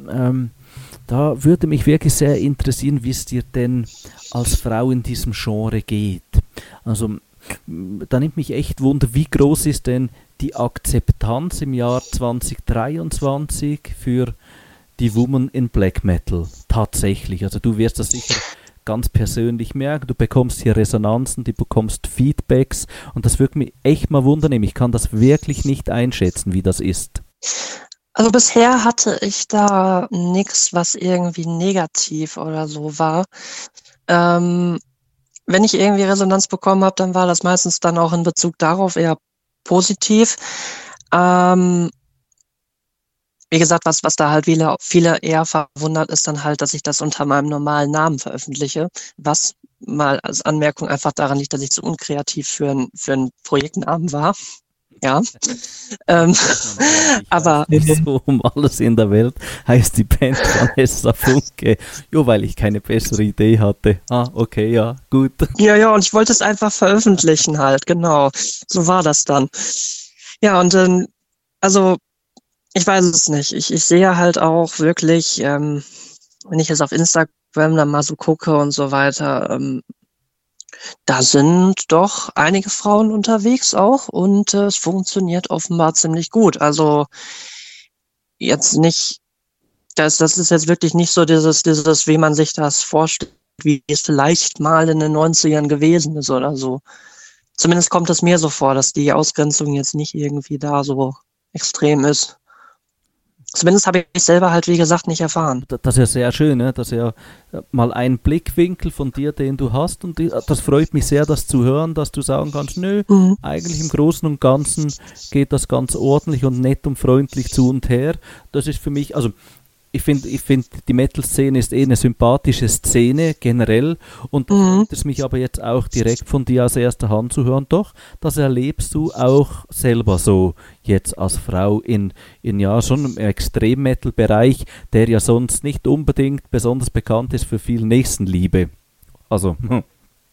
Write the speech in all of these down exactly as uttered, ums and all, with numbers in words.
ähm, da würde mich wirklich sehr interessieren, wie es dir denn als Frau in diesem Genre geht. Also da nimmt mich echt Wunder, wie groß ist denn die Akzeptanz im Jahr zwanzig dreiundzwanzig für die Woman in Black Metal tatsächlich? Also du wirst das sicher ganz persönlich merken, du bekommst hier Resonanzen, du bekommst Feedbacks und das würde mich echt mal wundern, ich kann das wirklich nicht einschätzen, wie das ist. Also bisher hatte ich da nichts, was irgendwie negativ oder so war. Ähm, wenn ich irgendwie Resonanz bekommen habe, dann war das meistens dann auch in Bezug darauf eher positiv. Ähm, wie gesagt, was, was da halt viele, viele eher verwundert ist dann halt, dass ich das unter meinem normalen Namen veröffentliche, was mal als Anmerkung einfach daran liegt, dass ich zu unkreativ für ein, für ein Projektnamen war. Ja, ähm, aber so um alles in der Welt heißt die Band Vanessa Funke. Jo, weil ich keine bessere Idee hatte. Ah, okay, ja, gut. Ja, ja, und ich wollte es einfach veröffentlichen halt, genau. So war das dann. Ja, und ähm, also ich weiß es nicht. Ich, ich sehe halt auch wirklich, ähm, wenn ich jetzt auf Instagram dann mal so gucke und so weiter, ähm, da sind doch einige Frauen unterwegs auch und äh, es funktioniert offenbar ziemlich gut. Also jetzt nicht, das, das ist jetzt wirklich nicht so dieses, dieses, wie man sich das vorstellt, wie es vielleicht mal in den neunzigern gewesen ist oder so. Zumindest kommt es mir so vor, dass die Ausgrenzung jetzt nicht irgendwie da so extrem ist. Zumindest habe ich selber halt, wie gesagt, nicht erfahren. Das ist ja sehr schön, ne? Das ist ja mal ein Blickwinkel von dir, den du hast und das freut mich sehr, das zu hören, dass du sagen kannst, nö, mhm. eigentlich im Großen und Ganzen geht das ganz ordentlich und nett und freundlich zu und her. Das ist für mich, also ich finde, ich find, die Metal-Szene ist eh eine sympathische Szene generell und da freut es mich aber jetzt auch direkt von dir aus erster Hand zu hören. Doch, das erlebst du auch selber so jetzt als Frau in, in ja schon im Extrem-Metal-Bereich, der ja sonst nicht unbedingt besonders bekannt ist für viel Nächstenliebe. Also, hm.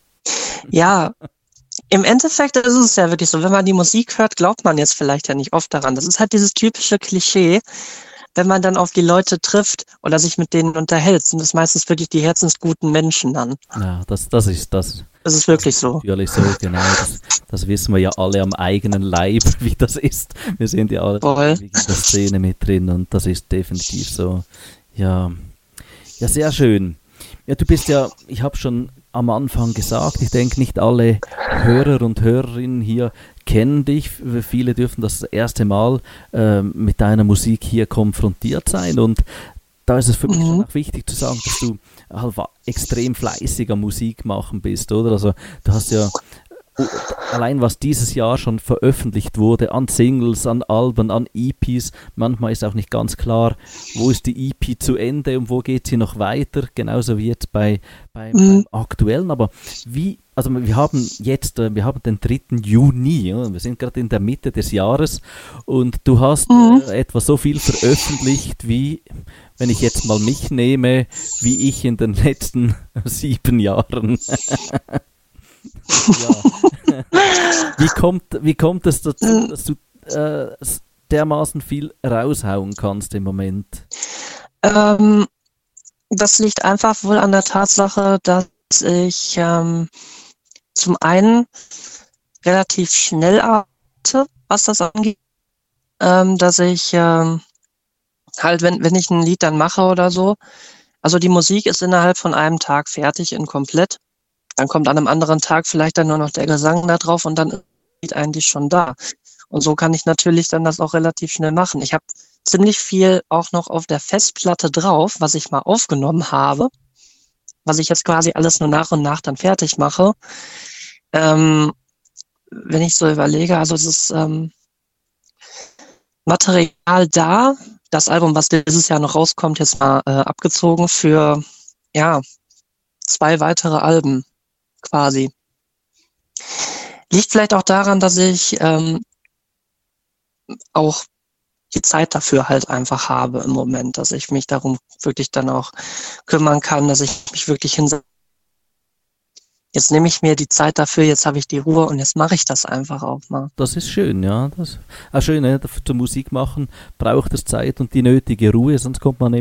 Ja, im Endeffekt ist es ja wirklich so, wenn man die Musik hört, glaubt man jetzt vielleicht ja nicht oft daran. Das ist halt dieses typische Klischee. Wenn man dann auf die Leute trifft oder sich mit denen unterhält, sind das meistens wirklich die herzensguten Menschen dann. Ja, das, das ist das. Das ist wirklich so. Natürlich so, genau. Das, das wissen wir ja alle am eigenen Leib, wie das ist. Wir sind ja alle in der Szene mit drin und das ist definitiv so. Ja, ja, sehr schön. Ja, du bist ja, ich habe schon am Anfang gesagt, ich denke, nicht alle Hörer und Hörerinnen hier kennen dich. Viele dürfen das erste Mal äh, mit deiner Musik hier konfrontiert sein und da ist es für mich mhm. schon auch wichtig zu sagen, dass du halt extrem fleißiger Musik machen bist, oder? Also du hast ja allein was dieses Jahr schon veröffentlicht wurde, an Singles, an Alben, an E Ps, manchmal ist auch nicht ganz klar, wo ist die E P zu Ende und wo geht sie noch weiter, genauso wie jetzt bei, bei mhm. beim aktuellen, aber wie, also wir haben jetzt, wir haben den dritten Juni, ja, wir sind gerade in der Mitte des Jahres und du hast mhm. äh, etwa so viel veröffentlicht wie, wenn ich jetzt mal mich nehme, wie ich in den letzten sieben Jahren. Ja. wie, kommt, wie kommt es dazu, dass du äh, dermaßen viel raushauen kannst im Moment? Ähm, das liegt einfach wohl an der Tatsache, dass ich ähm, zum einen relativ schnell arbeite, was das angeht, ähm, dass ich ähm, halt, wenn, wenn ich ein Lied dann mache oder so, also die Musik ist innerhalb von einem Tag fertig in komplett. Dann kommt an einem anderen Tag vielleicht dann nur noch der Gesang da drauf und dann ist das Lied eigentlich schon da. Und so kann ich natürlich dann das auch relativ schnell machen. Ich habe ziemlich viel auch noch auf der Festplatte drauf, was ich mal aufgenommen habe, was ich jetzt quasi alles nur nach und nach dann fertig mache. Ähm, wenn ich so überlege, also es ist ähm, Material da, das Album, was dieses Jahr noch rauskommt, jetzt mal äh, abgezogen für, ja, zwei weitere Alben. Quasi. Liegt vielleicht auch daran, dass ich ähm, auch die Zeit dafür halt einfach habe im Moment, dass ich mich darum wirklich dann auch kümmern kann, dass ich mich wirklich hinsetze. Jetzt nehme ich mir die Zeit dafür, jetzt habe ich die Ruhe und jetzt mache ich das einfach auch mal. Das ist schön, ja. Das, ah, schön, ne? Zum Musik machen braucht es Zeit und die nötige Ruhe, sonst kommt man